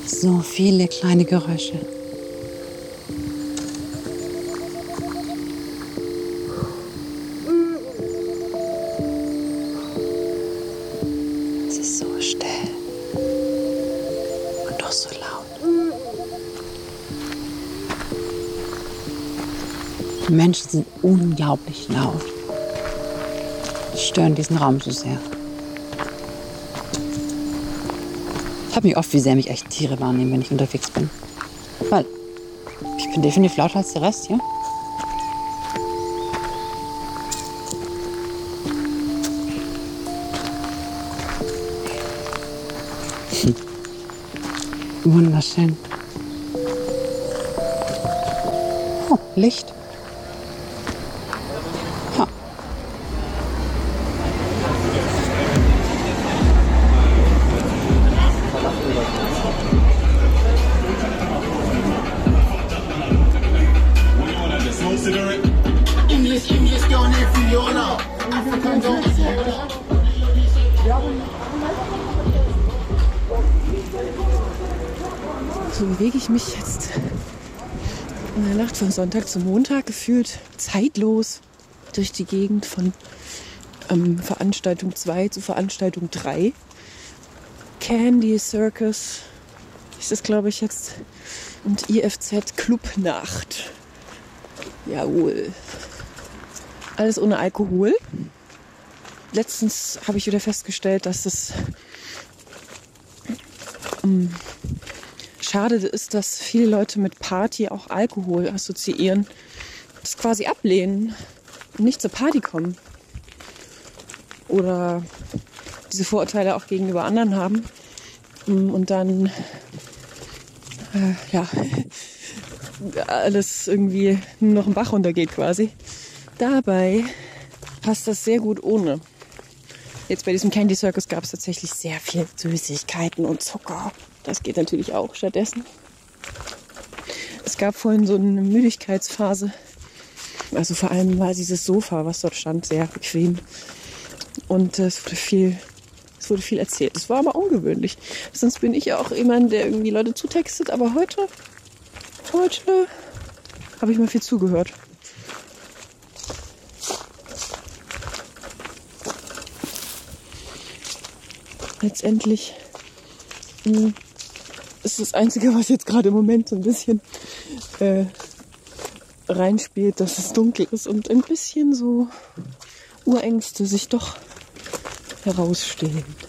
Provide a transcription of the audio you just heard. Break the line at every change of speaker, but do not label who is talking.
So viele kleine Geräusche. Es ist so still und doch so laut. Die Menschen sind unglaublich laut. Die stören diesen Raum so sehr. Ich habe mich oft, wie sehr mich echt Tiere wahrnehmen, wenn ich unterwegs bin. Weil ich bin definitiv lauter als der Rest hier. Wunderschön. Oh, Licht. Ha. So bewege ich mich jetzt in der Nacht von Sonntag zu Montag gefühlt zeitlos durch die Gegend von Veranstaltung 2 zu Veranstaltung 3. Candy Circus ist das, glaube ich, jetzt. Und IFZ Clubnacht. Jawohl. Alles ohne Alkohol. Letztens habe ich wieder festgestellt, dass es schade ist, dass viele Leute mit Party auch Alkohol assoziieren, das quasi ablehnen und nicht zur Party kommen. Oder diese Vorurteile auch gegenüber anderen haben und dann alles irgendwie nur noch im Bach runtergeht quasi. Dabei passt das sehr gut ohne. Jetzt bei diesem Candy Circus gab es tatsächlich sehr viel Süßigkeiten und Zucker. Das geht natürlich auch stattdessen. Es gab vorhin so eine Müdigkeitsphase. Also vor allem war dieses Sofa, was dort stand, sehr bequem. Und es wurde viel erzählt. Es war aber ungewöhnlich. Sonst bin ich ja auch jemand, der irgendwie Leute zutextet. Aber heute habe ich mal viel zugehört. Letztendlich ist das Einzige, was jetzt gerade im Moment so ein bisschen reinspielt, dass es dunkel ist und ein bisschen so Urängste sich doch herausstellen.